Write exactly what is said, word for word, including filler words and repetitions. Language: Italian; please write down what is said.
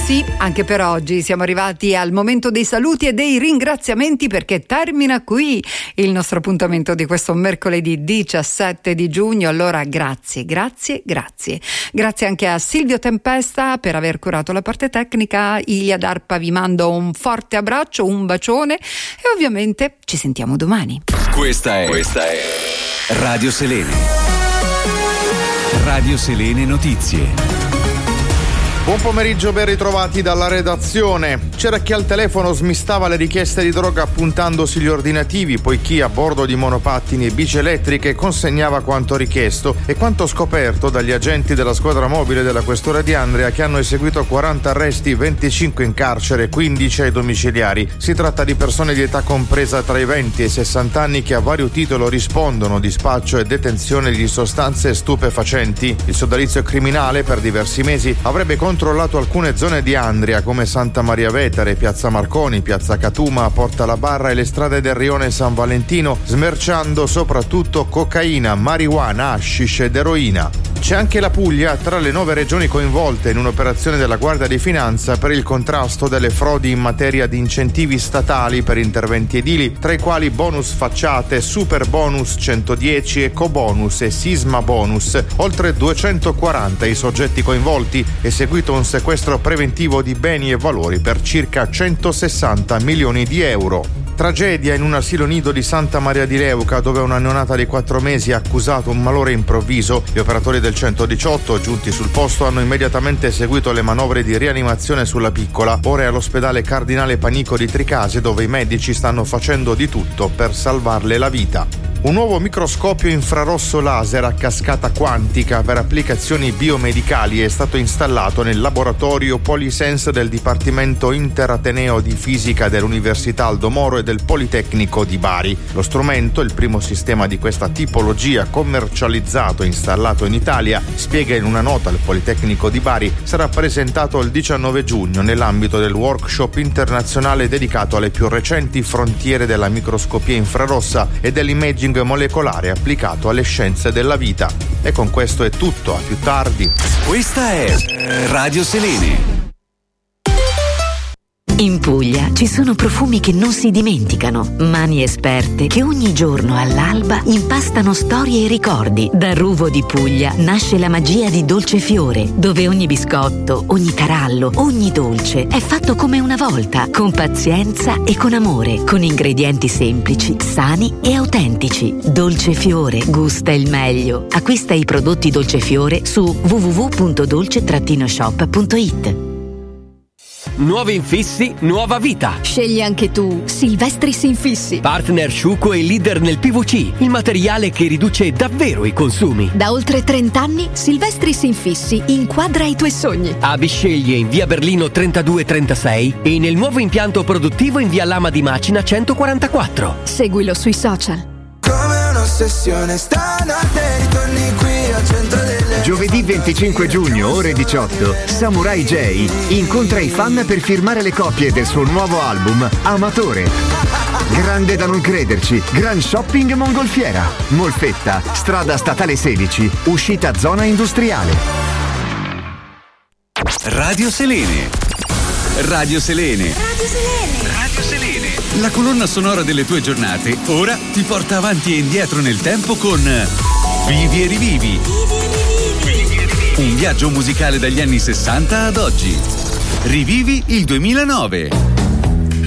sì, anche per oggi siamo arrivati al momento dei saluti e dei ringraziamenti, perché termina qui il nostro appuntamento di questo mercoledì diciassette di giugno. Allora grazie, grazie, grazie. Grazie anche a Silvio Tempesta per aver curato la parte tecnica. Ilia D'Arpa vi mando un forte abbraccio, un bacione e ovviamente ci sentiamo domani. Questa è, questa è Radio Selene. Radio Selene Notizie. Buon pomeriggio, ben ritrovati dalla redazione. C'era chi al telefono smistava le richieste di droga puntandosi gli ordinativi, poi chi a bordo di monopattini e bici elettriche consegnava quanto richiesto e quanto scoperto dagli agenti della squadra mobile della questura di Andria, che hanno eseguito quaranta arresti, venticinque in carcere, quindici ai domiciliari. Si tratta di persone di età compresa tra i venti e i sessanta anni che a vario titolo rispondono di spaccio e detenzione di sostanze stupefacenti. Il sodalizio criminale per diversi mesi avrebbe controllato alcune zone di Andria come Santa Maria Vetere, Piazza Marconi, Piazza Catuma, Porta la Barra e le strade del rione San Valentino, smerciando soprattutto cocaina, marijuana, hashish ed eroina. C'è anche la Puglia tra le nove regioni coinvolte in un'operazione della Guardia di Finanza per il contrasto delle frodi in materia di incentivi statali per interventi edili, tra i quali bonus facciate, super bonus centodieci, ecobonus e sisma bonus. Oltre duecentoquaranta i soggetti coinvolti, eseguito un sequestro preventivo di beni e valori per circa centosessanta milioni di euro. Tragedia in un asilo nido di Santa Maria di Leuca, dove una neonata di quattro mesi ha accusato un malore improvviso. Gli operatori del centodiciotto, giunti sul posto, hanno immediatamente eseguito le manovre di rianimazione sulla piccola. Ora è all'ospedale Cardinale Panico di Tricase, dove i medici stanno facendo di tutto per salvarle la vita. Un nuovo microscopio infrarosso laser a cascata quantica per applicazioni biomedicali è stato installato nel laboratorio Polisense del Dipartimento Interateneo di Fisica dell'Università Aldo Moro e del Politecnico di Bari. Lo strumento, il primo sistema di questa tipologia commercializzato e installato in Italia, spiega in una nota il Politecnico di Bari, sarà presentato il diciannove giugno nell'ambito del workshop internazionale dedicato alle più recenti frontiere della microscopia infrarossa e dell'imaging molecolare applicato alle scienze della vita. E con questo è tutto, a più tardi. Questa è Radio Selene. In Puglia ci sono profumi che non si dimenticano, mani esperte che ogni giorno all'alba impastano storie e ricordi. Da Ruvo di Puglia nasce la magia di Dolcefiore, dove ogni biscotto, ogni tarallo, ogni dolce è fatto come una volta, con pazienza e con amore, con ingredienti semplici, sani e autentici. Dolcefiore gusta il meglio. Acquista i prodotti Dolcefiore su w w w punto dolce shop punto i t. Nuovi infissi, nuova vita. Scegli anche tu Silvestris Infissi. Partner sciuco e leader nel P V C, il materiale che riduce davvero i consumi. Da oltre trenta anni Silvestris Infissi inquadra i tuoi sogni. A Bisceglie in via Berlino trentadue trentasei e nel nuovo impianto produttivo in via Lama di Macina centoquarantaquattro. Seguilo sui social. Come un'ossessione stanotte ritorni qui al centro delle... Giovedì venticinque giugno, ore diciotto, Samurai J incontra i fan per firmare le copie del suo nuovo album Amatore. Grande da non crederci, Gran Shopping Mongolfiera, Molfetta, strada statale sedici, uscita zona industriale. Radio Selene. Radio Selene. Radio Selene. Radio Selene. La colonna sonora delle tue giornate ora ti porta avanti e indietro nel tempo con Vivi e rivivi. Un viaggio musicale dagli anni sessanta ad oggi. Rivivi il duemilanove.